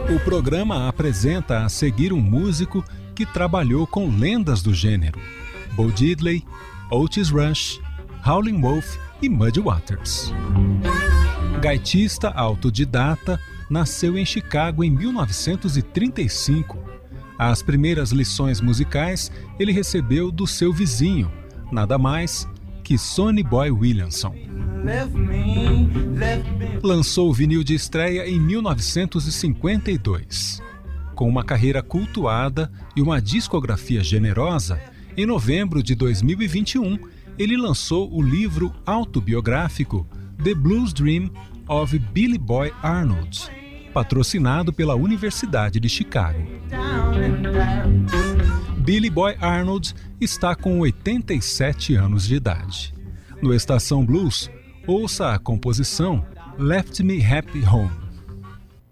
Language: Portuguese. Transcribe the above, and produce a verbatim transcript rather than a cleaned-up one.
O programa apresenta a seguir um músico que trabalhou com lendas do gênero: Bo Diddley, Otis Rush, Howlin' Wolf e Muddy Waters. Gaitista autodidata, nasceu em Chicago em mil novecentos e trinta e cinco. As primeiras lições musicais ele recebeu do seu vizinho, nada mais que Sonny Boy Williamson. Lançou o vinil de estreia em mil novecentos e cinquenta e dois. Com uma carreira cultuada e uma discografia generosa, em novembro de dois mil e vinte e um, ele lançou o livro autobiográfico The Blues Dream of Billy Boy Arnold, patrocinado pela Universidade de Chicago. Billy Boy Arnold está com oitenta e sete anos de idade. No Estação Blues, ouça a composição Left Me Happy Home.